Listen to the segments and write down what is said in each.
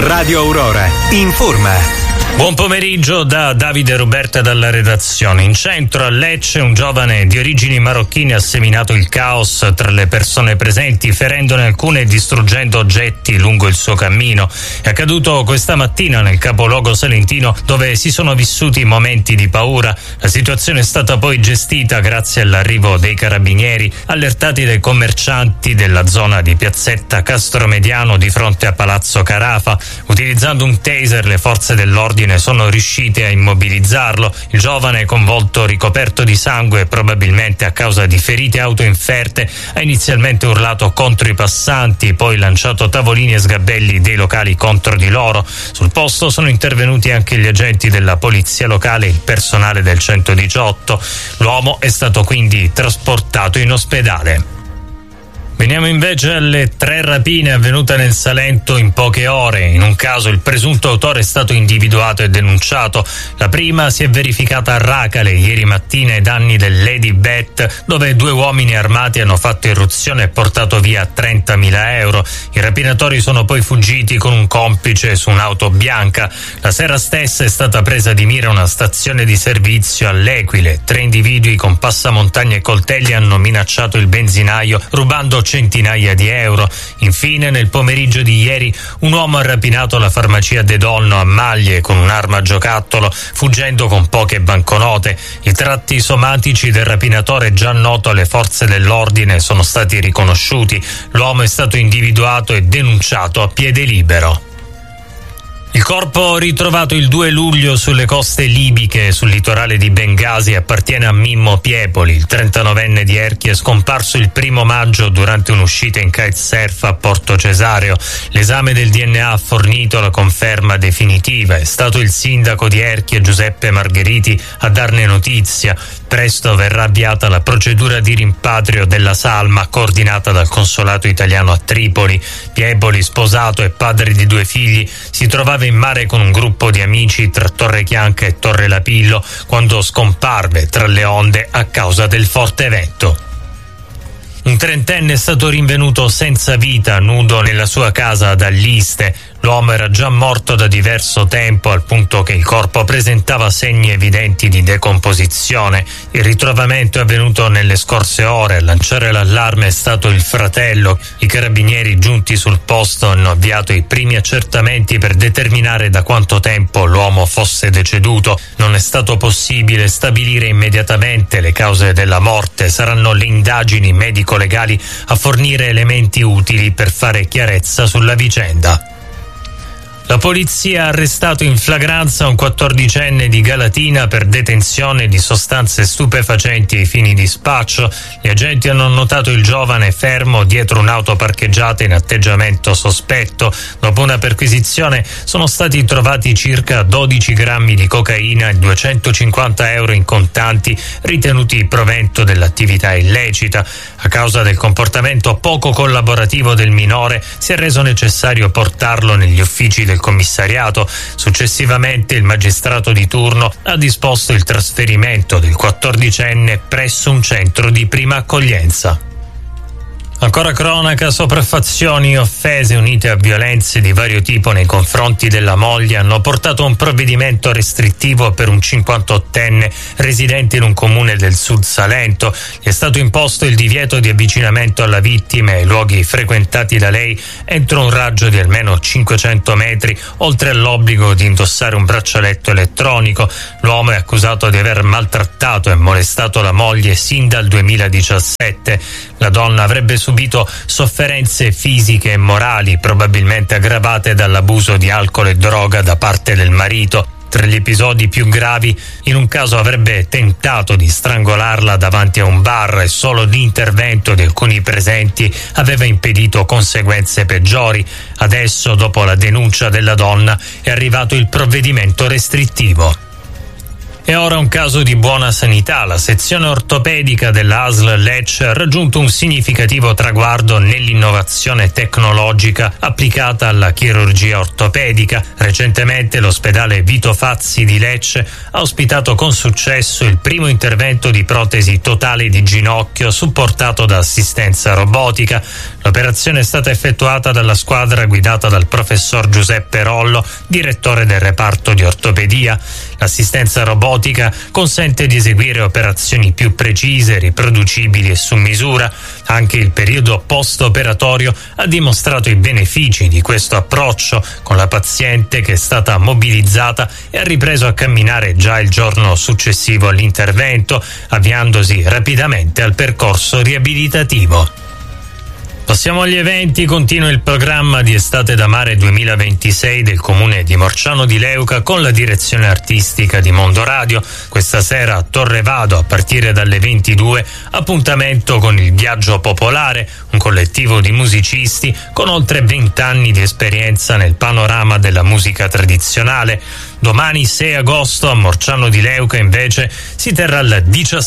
Radio Aurora informa. Buon pomeriggio da Davide Ruberta dalla redazione. In centro a Lecce un giovane di origini marocchine ha seminato il caos tra le persone presenti, ferendone alcune e distruggendo oggetti lungo il suo cammino. È accaduto questa mattina nel capoluogo salentino, dove si sono vissuti momenti di paura. La situazione è stata poi gestita grazie all'arrivo dei carabinieri, allertati dai commercianti della zona di Piazzetta Castromediano di fronte a Palazzo Carafa. Utilizzando un taser, le forze dell'ordine sono riuscite a immobilizzarlo. Il giovane, con volto ricoperto di sangue, probabilmente a causa di ferite autoinferte, ha inizialmente urlato contro i passanti, poi lanciato tavolini e sgabelli dei locali contro di loro. Sul posto sono intervenuti anche gli agenti della polizia locale e il personale del 118. L'uomo è stato quindi trasportato in ospedale. Veniamo invece alle 3 rapine avvenute nel Salento in poche ore. In un caso il presunto autore è stato individuato e denunciato. La prima si è verificata a Racale ieri mattina ai danni del Lady Bet, dove 2 uomini armati hanno fatto irruzione e portato via 30.000 euro. I rapinatori sono poi fuggiti con un complice su un'auto bianca. La sera stessa è stata presa di mira una stazione di servizio all'Equile. 3 individui con passamontagna e coltelli hanno minacciato il benzinaio rubando centinaia di euro. Infine, nel pomeriggio di ieri, un uomo ha rapinato la farmacia De Donno a Maglie con un'arma a giocattolo, fuggendo con poche banconote. I tratti somatici del rapinatore, già noto alle forze dell'ordine, sono stati riconosciuti. L'uomo è stato individuato e denunciato a piede libero. Il corpo ritrovato il 2 luglio sulle coste libiche sul litorale di Bengasi appartiene a Mimmo Piepoli. Il 39enne di Erchia è scomparso il 1 maggio durante un'uscita in kitesurf a Porto Cesareo. L'esame del DNA ha fornito la conferma definitiva. È stato il sindaco di Erchia, Giuseppe Margheriti, a darne notizia. Presto verrà avviata la procedura di rimpatrio della salma, coordinata dal consolato italiano a Tripoli. Piepoli, sposato e padre di 2 figli, si trovava in mare con un gruppo di amici tra Torre Chianca e Torre Lapillo quando scomparve tra le onde a causa del forte vento. Un 30enne è stato rinvenuto senza vita, nudo nella sua casa ad Alliste. L'uomo era già morto da diverso tempo, al punto che il corpo presentava segni evidenti di decomposizione. Il ritrovamento è avvenuto nelle scorse ore. A lanciare l'allarme è stato il fratello. I carabinieri giunti sul posto hanno avviato i primi accertamenti per determinare da quanto tempo l'uomo fosse deceduto. Non è stato possibile stabilire immediatamente le cause della morte. Saranno le indagini medico-legali a fornire elementi utili per fare chiarezza sulla vicenda. La polizia ha arrestato in flagranza un 14enne di Galatina per detenzione di sostanze stupefacenti ai fini di spaccio. Gli agenti hanno notato il giovane fermo dietro un'auto parcheggiata in atteggiamento sospetto. Dopo una perquisizione sono stati trovati circa 12 grammi di cocaina e 250 euro in contanti ritenuti provento dell'attività illecita. A causa del comportamento poco collaborativo del minore si è reso necessario portarlo negli uffici del commissariato. Successivamente il magistrato di turno ha disposto il trasferimento del 14enne presso un centro di prima accoglienza. Ancora cronaca, sopraffazioni e offese unite a violenze di vario tipo nei confronti della moglie hanno portato a un provvedimento restrittivo per un 58enne residente in un comune del Sud Salento. Gli è stato imposto il divieto di avvicinamento alla vittima e ai luoghi frequentati da lei entro un raggio di almeno 500 metri, oltre all'obbligo di indossare un braccialetto elettronico. L'uomo è accusato di aver maltrattato e molestato la moglie sin dal 2017. La donna avrebbe subito sofferenze fisiche e morali, probabilmente aggravate dall'abuso di alcol e droga da parte del marito. Tra gli episodi più gravi, in un caso avrebbe tentato di strangolarla davanti a un bar e solo l'intervento di alcuni presenti aveva impedito conseguenze peggiori. Adesso, dopo la denuncia della donna, è arrivato il provvedimento restrittivo. E ora un caso di buona sanità. La sezione ortopedica della ASL Lecce ha raggiunto un significativo traguardo nell'innovazione tecnologica applicata alla chirurgia ortopedica. Recentemente l'ospedale Vito Fazzi di Lecce ha ospitato con successo il primo intervento di protesi totale di ginocchio supportato da assistenza robotica. L'operazione è stata effettuata dalla squadra guidata dal professor Giuseppe Rollo, direttore del reparto di ortopedia. L'assistenza robotica consente di eseguire operazioni più precise, riproducibili e su misura. Anche il periodo post-operatorio ha dimostrato i benefici di questo approccio, con la paziente che è stata mobilizzata e ha ripreso a camminare già il giorno successivo all'intervento, avviandosi rapidamente al percorso riabilitativo. Passiamo agli eventi. Continua il programma di Estate da Mare 2026 del comune di Morciano di Leuca con la direzione artistica di Mondo Radio. Questa sera a Torre Vado, a partire dalle 22, appuntamento con il Viaggio Popolare, un collettivo di musicisti con oltre 20 anni di esperienza nel panorama della musica tradizionale. Domani 6 agosto a Morciano di Leuca invece si terrà la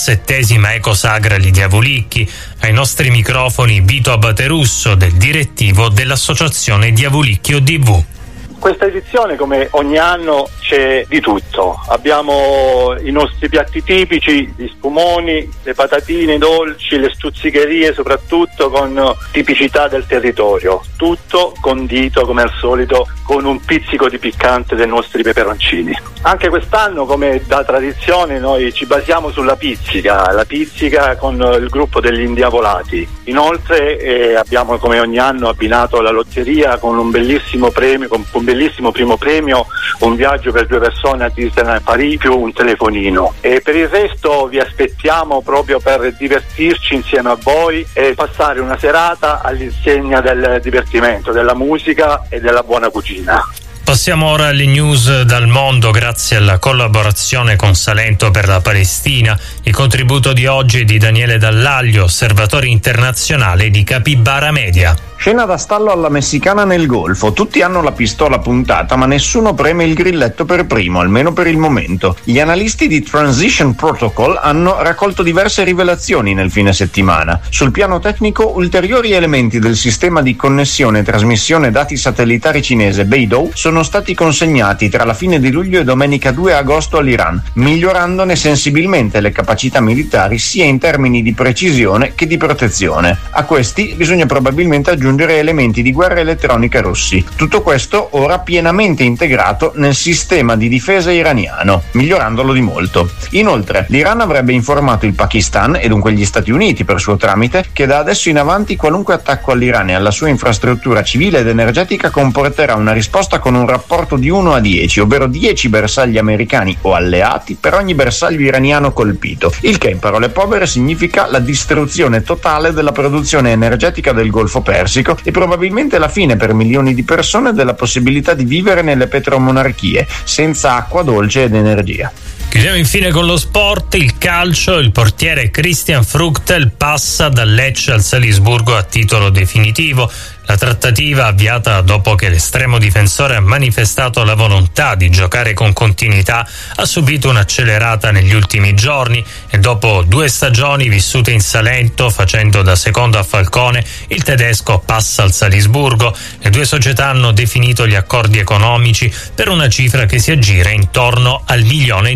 17ª Ecosagra Li Diavolicchi. Ai nostri microfoni Vito Abaterusso, del direttivo dell'associazione Diavolicchi ODV. Questa edizione, come ogni anno, c'è di tutto. Abbiamo i nostri piatti tipici, gli spumoni, le patatine dolci, le stuzzicherie soprattutto con tipicità del territorio. Tutto condito come al solito con un pizzico di piccante dei nostri peperoncini. Anche quest'anno, come da tradizione, noi ci basiamo sulla pizzica, la pizzica con il gruppo degli Indiavolati. Inoltre abbiamo come ogni anno abbinato la lotteria con un bellissimo premio, con un bellissimo primo premio, un viaggio per 2 persone a Disneyland Paris più un telefonino. E per il resto vi aspettiamo proprio per divertirci insieme a voi e passare una serata all'insegna del divertimento, della musica e della buona cucina. Passiamo ora alle news dal mondo grazie alla collaborazione con Salento per la Palestina. Il contributo di oggi è di Daniele Dallaglio, osservatore internazionale di Capibara Media. Scena da stallo alla messicana nel Golfo. Tutti hanno la pistola puntata, ma nessuno preme il grilletto per primo, almeno per il momento. Gli analisti di Transition Protocol hanno raccolto diverse rivelazioni nel fine settimana. Sul piano tecnico, ulteriori elementi del sistema di connessione e trasmissione dati satellitari cinese Beidou sono stati consegnati tra la fine di luglio e domenica 2 agosto all'Iran, migliorandone sensibilmente le capacità militari sia in termini di precisione che di protezione. A questi bisogna probabilmente aggiungere elementi di guerra elettronica russi. Tutto questo ora pienamente integrato nel sistema di difesa iraniano, migliorandolo di molto. Inoltre, l'Iran avrebbe informato il Pakistan e dunque gli Stati Uniti per suo tramite che da adesso in avanti qualunque attacco all'Iran e alla sua infrastruttura civile ed energetica comporterà una risposta con un rapporto di 1 a 10, ovvero 10 bersagli americani o alleati per ogni bersaglio iraniano colpito, il che in parole povere significa la distruzione totale della produzione energetica del Golfo Persico e probabilmente la fine per milioni di persone della possibilità di vivere nelle petromonarchie senza acqua dolce ed energia. Chiudiamo infine con lo sport, il calcio. Il portiere Christian Fruchtel passa dal Lecce al Salisburgo a titolo definitivo. La trattativa, avviata dopo che l'estremo difensore ha manifestato la volontà di giocare con continuità, ha subito un'accelerata negli ultimi giorni e dopo 2 stagioni vissute in Salento facendo da secondo a Falcone, il tedesco passa al Salisburgo. Le 2 società hanno definito gli accordi economici per una cifra che si aggira intorno al €1 milione.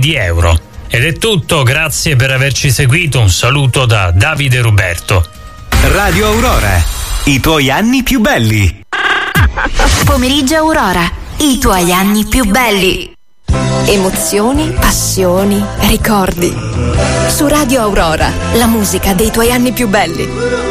Ed è tutto, grazie per averci seguito, un saluto da Davide Ruberto. Radio Aurora, i tuoi anni più belli. Pomeriggio Aurora, i tuoi anni più belli. Emozioni, passioni, ricordi. Su Radio Aurora, la musica dei tuoi anni più belli.